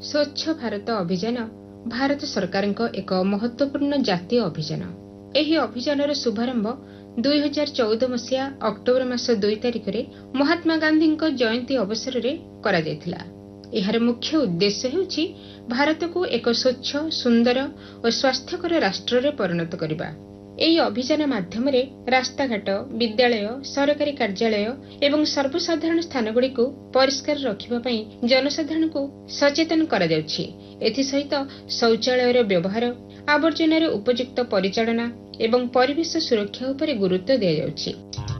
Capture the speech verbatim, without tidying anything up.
ସ୍ୱଚ୍ଛ ଭାରତ ଅଭିଯାନ ଭାରତ ସରକାରଙ୍କ ଏକ ମହତ୍ୱପୂର୍ଣ୍ଣ ଜାତୀୟ ଅଭିଯାନ। ଏହି ଅଭିଯାନର ଶୁଭାରମ୍ଭ ଦୁଇ ହଜାର ଚଉଦ ମସିହା ଅକ୍ଟୋବର ମାସ ଦୁଇ ତାରିଖରେ ମହାତ୍ମା ଗାନ୍ଧୀଙ୍କ ଜୟନ୍ତୀ ଅବସରରେ କରାଯାଇଥିଲା। ଏହାର ମୁଖ୍ୟ ଉଦ୍ଦେଶ୍ୟ ହେଉଛି ଭାରତକୁ ଏକ ସ୍ୱଚ୍ଛ, ସୁନ୍ଦର ଓ ସ୍ୱାସ୍ଥ୍ୟକର ରାଷ୍ଟ୍ରରେ ପରିଣତ କରିବା। ଏହି ଅଭିଯାନ ମାଧ୍ୟମରେ ରାସ୍ତାଘାଟ, ବିଦ୍ୟାଳୟ, ସରକାରୀ କାର୍ଯ୍ୟାଳୟ ଏବଂ ସର୍ବସାଧାରଣ ସ୍ଥାନଗୁଡ଼ିକୁ ପରିଷ୍କାର ରଖିବା ପାଇଁ ଜନସାଧାରଣଙ୍କୁ ସଚେତନ କରାଯାଉଛି। ଏଥିସହିତ ଶୌଚାଳୟର ବ୍ୟବହାର, ଆବର୍ଜନାର ଉପଯୁକ୍ତ ପରିଚାଳନା ଏବଂ ପରିବେଶ ସୁରକ୍ଷା ଉପରେ ଗୁରୁତ୍ୱ ଦିଆଯାଉଛି।